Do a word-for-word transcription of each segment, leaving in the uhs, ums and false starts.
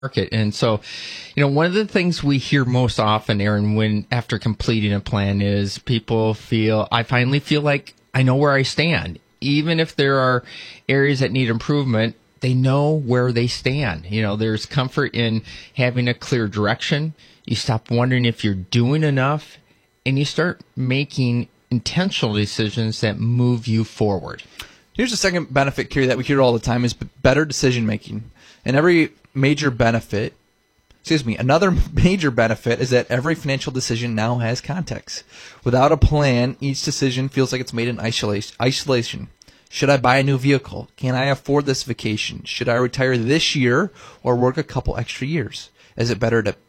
market. And so, you know, one of the things we hear most often, Aaron, when after completing a plan is people feel, I finally feel like I know where I stand. Even if there are areas that need improvement, they know where they stand. You know, there's comfort in having a clear direction. You stop wondering if you're doing enough, and you start making intentional decisions that move you forward. Here's the second benefit, Kerry, that we hear all the time is better decision making. And every major benefit, excuse me, another major benefit is that every financial decision now has context. Without a plan, each decision feels like it's made in isolation. isolation. Should I buy a new vehicle? Can I afford this vacation? Should I retire this year or work a couple extra years? Is it better to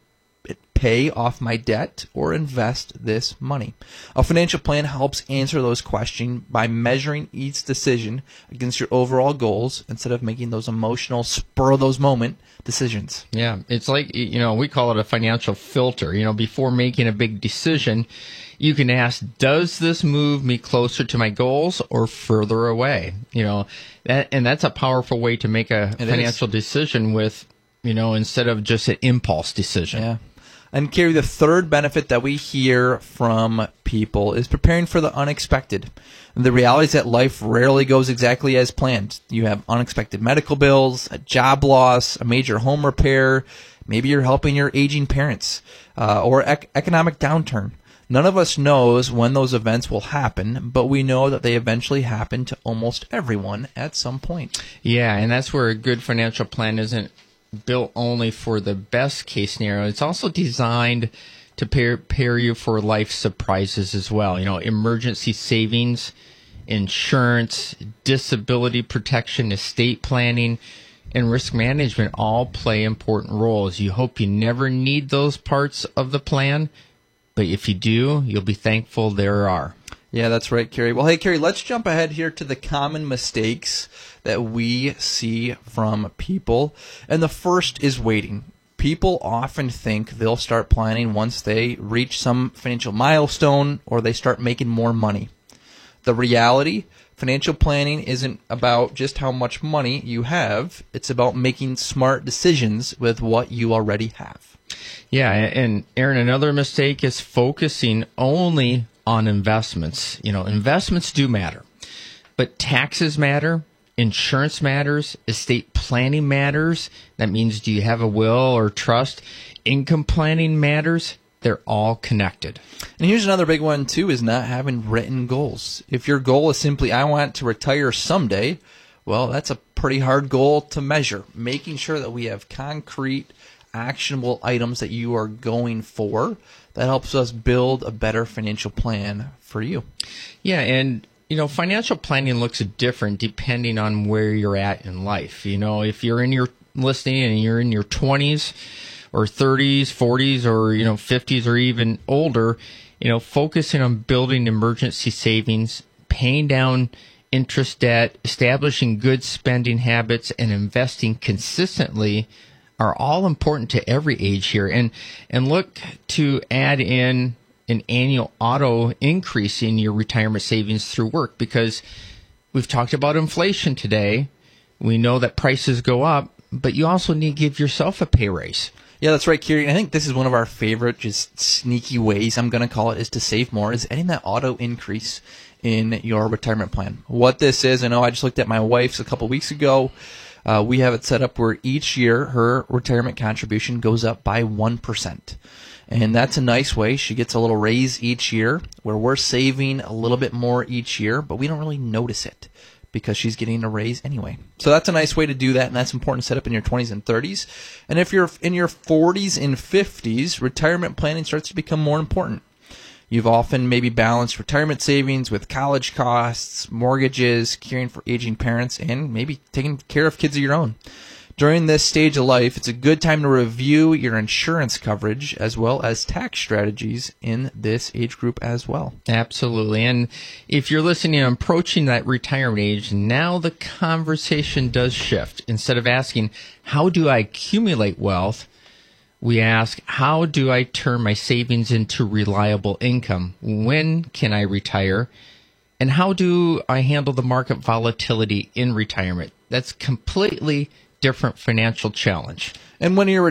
pay off my debt or invest this money? A financial plan helps answer those questions by measuring each decision against your overall goals instead of making those emotional spur of those moment decisions. Yeah, it's like, you know, we call it a financial filter. You know, before making a big decision, you can ask, does this move me closer to my goals or further away? You know, that, and that's a powerful way to make a It financial is. decision with, you know, instead of just an impulse decision. Yeah. And Kerry, the third benefit that we hear from people is preparing for the unexpected. The reality is that life rarely goes exactly as planned. You have unexpected medical bills, a job loss, a major home repair, maybe you're helping your aging parents, uh, or ec- economic downturn. None of us knows when those events will happen, but we know that they eventually happen to almost everyone at some point. Yeah, and that's where a good financial plan isn't built only for the best case scenario. It's also designed to prepare you for life surprises as well. You know, emergency savings, insurance, disability protection, estate planning, and risk management all play important roles. You hope you never need those parts of the plan, but if you do, you'll be thankful there are. Yeah, that's right, Kerry. Well, hey, Kerry, let's jump ahead here to the common mistakes that we see from people. And the first is waiting. People often think they'll start planning once they reach some financial milestone or they start making more money. The reality, financial planning isn't about just how much money you have. It's about making smart decisions with what you already have. Yeah, and Aaron, another mistake is focusing only on investments. You know, investments do matter, but taxes matter, insurance matters, estate planning matters. That means, do you have a will or trust? Income planning matters. They're all connected. And here's another big one, too, is not having written goals. If your goal is simply, I want to retire someday, well, that's a pretty hard goal to measure. Making sure that we have concrete, actionable items that you are going for, that helps us build a better financial plan for you. Yeah, and you know, financial planning looks different depending on where you're at in life. You know, if you're in your listening and you're in your twenties or thirties, forties, or you know, fifties or even older, you know, focusing on building emergency savings, paying down interest debt, establishing good spending habits, and investing consistently are all important to every age here. And and look to add in an annual auto increase in your retirement savings through work, because we've talked about inflation today. We know that prices go up, but you also need to give yourself a pay raise. Yeah, that's right, Kieran. I think this is one of our favorite, just sneaky ways, I'm going to call it, is to save more, is adding that auto increase in your retirement plan. What this is, I know I just looked at my wife's a couple weeks ago. Uh, we have it set up where each year her retirement contribution goes up by one percent. And that's a nice way. She gets a little raise each year where we're saving a little bit more each year, but we don't really notice it because she's getting a raise anyway. So that's a nice way to do that, and that's important to set up in your twenties and thirties. And if you're in your forties and fifties, retirement planning starts to become more important. You've often maybe balanced retirement savings with college costs, mortgages, caring for aging parents, and maybe taking care of kids of your own. During this stage of life, it's a good time to review your insurance coverage as well as tax strategies in this age group as well. Absolutely. And if you're listening and approaching that retirement age, now the conversation does shift. Instead of asking, how do I accumulate wealth? We ask, how do I turn my savings into reliable income? When can I retire? And how do I handle the market volatility in retirement? That's completely different financial challenge. And when you're